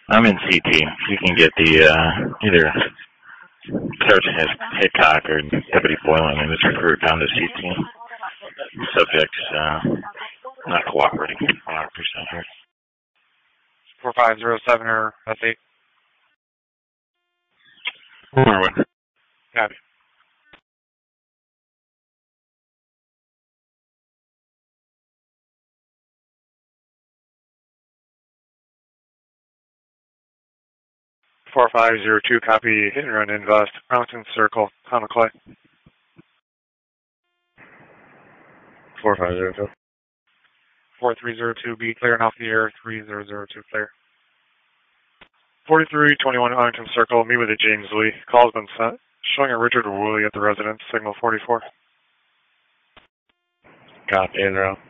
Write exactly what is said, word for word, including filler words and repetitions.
I'm in C T. You can get the, uh, either Sergeant Hickok or Deputy Boylan and this recruit down to C T. Subjects, uh, not cooperating one hundred percent here. four five zero seven or S eight. Norwood. Copy. four five zero two, copy, hit and run invest, Arlington Circle, Town of Clay. four five zero two. four three zero two, be clear and off the air, three zero zero two, clear. forty-three twenty-one Arlington Circle, meet with a James Lee. Call's been sent. Showing a Richard Woolley at the residence, signal forty-four. Copy, Israel.